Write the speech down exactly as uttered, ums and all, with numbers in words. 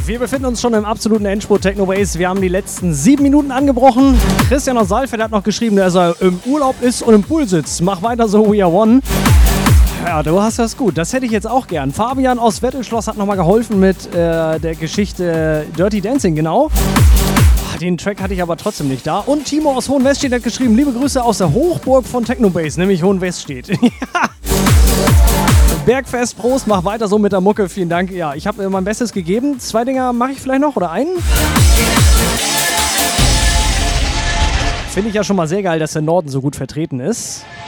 Wir befinden uns schon im absoluten Endspurt Technobase. Wir haben die letzten sieben Minuten angebrochen. Christian aus Saalfeld hat noch geschrieben, dass er im Urlaub ist und im Pool sitzt. Mach weiter so, we are one. Ja, du hast das gut. Das hätte ich jetzt auch gern. Fabian aus Wettelschloss hat nochmal geholfen mit äh, der Geschichte Dirty Dancing, genau. Den Track hatte ich aber trotzdem nicht da. Und Timo aus Hohenweststedt hat geschrieben, liebe Grüße aus der Hochburg von Technobase, nämlich Hohenweststedt. Bergfest, Prost, mach weiter so mit der Mucke, vielen Dank. Ja, ich habe mein Bestes gegeben. Zwei Dinger mache ich vielleicht noch oder einen? Finde ich ja schon mal sehr geil, dass der Norden so gut vertreten ist.